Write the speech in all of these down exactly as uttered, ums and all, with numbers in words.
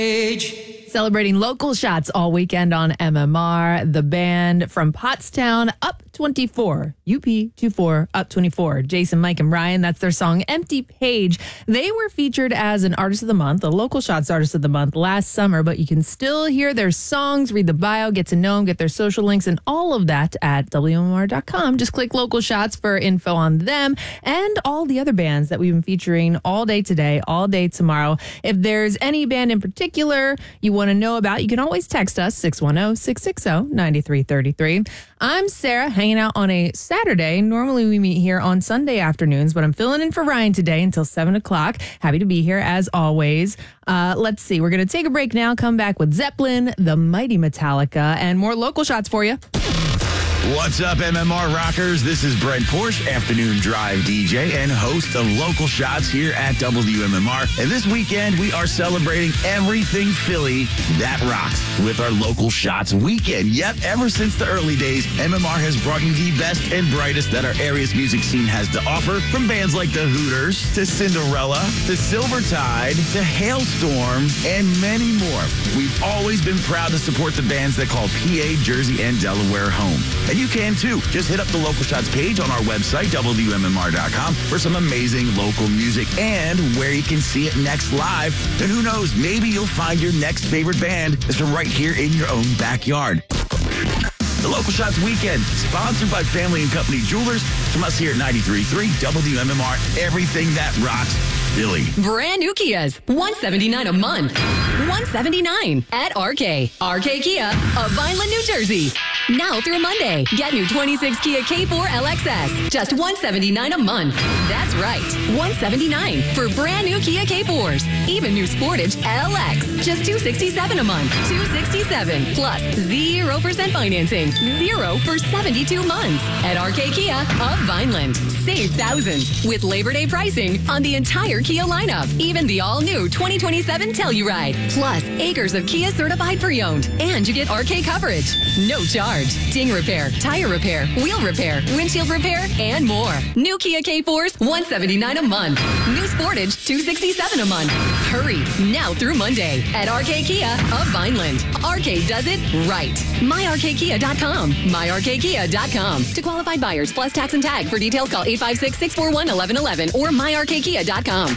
Celebrating local shots all weekend on M M R. The band from Pottstown, Up twenty-four. U P twenty-four, Up twenty-four. Jason, Mike, and Ryan, that's their song, Empty Page. They were featured as an Artist of the Month, a Local Shots Artist of the Month last summer, but you can still hear their songs, read the bio, get to know them, get their social links, and all of that at W M M R dot com. Just click Local Shots for info on them and all the other bands that we've been featuring all day today, all day tomorrow. If there's any band in particular you want to know about, you can always text us, six one zero, six six zero, nine three three three. I'm Sarah, hanging out on a Saturday. Normally we meet here on Sunday afternoons, but I'm filling in for Ryan today until seven o'clock. Happy to be here as always. Uh, let's see. We're going to take a break now, come back with Zeppelin, the mighty Metallica, and more local shots for you. What's up, M M R Rockers? This is Brent Porsche, afternoon drive D J and host of Local Shots here at W M M R. And this weekend, we are celebrating everything Philly that rocks with our Local Shots weekend. Yep, ever since the early days, M M R has brought you the best and brightest that our area's music scene has to offer, from bands like the Hooters to Cinderella to Silvertide to Hailstorm and many more. We've always been proud to support the bands that call P A, Jersey, and Delaware home. And you can too. Just hit up the Local Shots page on our website, W M M R dot com, for some amazing local music and where you can see it next live. And who knows, maybe you'll find your next favorite band is from right here in your own backyard. The Local Shots Weekend, sponsored by Family and Company Jewelers, from us here at ninety-three point three W M M R, everything that rocks Philly. Brand new Kias, one seventy-nine a month. one seventy-nine at R K. R K Kia of Vineland, New Jersey. Now through Monday, get new twenty-six Kia K four L X S, just one seventy-nine a month. That's right, one seventy-nine for brand new Kia K fours. Even new Sportage L X, just two sixty-seven a month. two sixty-seven plus zero percent financing, zero for seventy-two months. At R K Kia of Vineland, save thousands with Labor Day pricing on the entire Kia lineup. Even the all-new twenty twenty-seven Telluride, plus acres of Kia certified pre-owned, and you get R K coverage, no charge. Ding repair, tire repair, wheel repair, windshield repair, and more. New Kia K fours, one seventy-nine a month. New Sportage, two sixty-seven a month. Hurry, now through Monday at R K Kia of Vineland. R K does it right. my R K Kia dot com. my R K Kia dot com. To qualified buyers, plus tax and tag. For details, call eight five six, six four one, one one one one or my R K Kia dot com.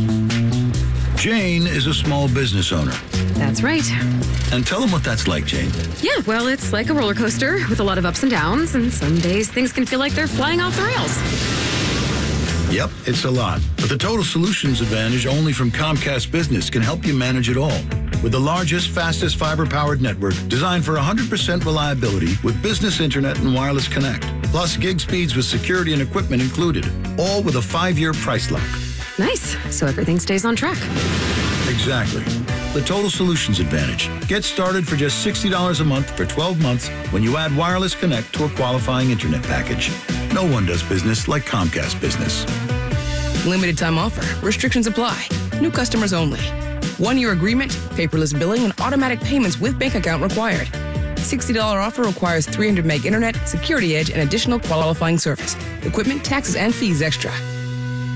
Jane is a small business owner. That's right. And tell them what that's like, Jane. Yeah, well, it's like a roller coaster with a lot of ups and downs, and some days things can feel like they're flying off the rails. Yep, it's a lot. But the Total Solutions Advantage only from Comcast Business can help you manage it all. With the largest, fastest fiber-powered network designed for one hundred percent reliability with business internet and wireless connect. Plus gig speeds with security and equipment included. All with a five-year price lock. Nice. So everything stays on track. Exactly. The Total Solutions Advantage. Get started for just sixty dollars a month for twelve months when you add Wireless Connect to a qualifying internet package. No one does business like Comcast Business. Limited time offer. Restrictions apply. New customers only. One-year agreement, paperless billing, and automatic payments with bank account required. sixty dollars offer requires three hundred meg internet, security edge, and additional qualifying service. Equipment, taxes, and fees extra.